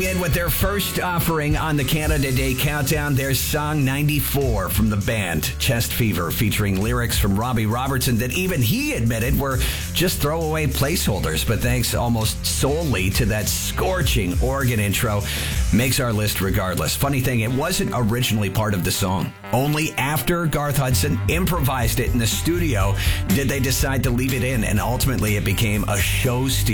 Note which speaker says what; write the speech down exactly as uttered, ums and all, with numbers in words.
Speaker 1: In with their first offering on the Canada Day Countdown, their song ninety-four from the band Chest Fever, featuring lyrics from Robbie Robertson that even he admitted were just throwaway placeholders, but thanks almost solely to that scorching organ intro, makes our list regardless. Funny thing, it wasn't originally part of the song. Only after Garth Hudson improvised it in the studio did they decide to leave it in, and ultimately it became a show stealer.